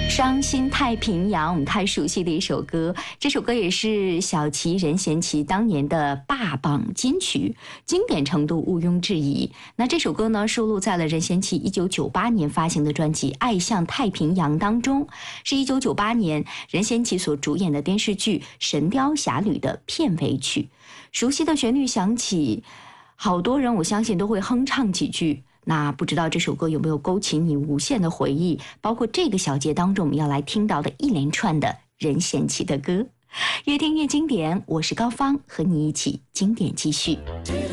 伤心太平洋，我们太熟悉的一首歌。这首歌也是小齐任贤齐当年的霸榜金曲，经典程度毋庸置疑。那这首歌呢，收录在了任贤齐1998年发行的专辑《爱向太平洋》当中，是1998年任贤齐所主演的电视剧《神雕侠侣》的片尾曲。熟悉的旋律响起，好多人我相信都会哼唱几句。那不知道这首歌有没有勾起你无限的回忆，包括这个小节当中我们要来听到的一连串的任贤齐的歌。越听越经典，我是高芳，和你一起经典继续。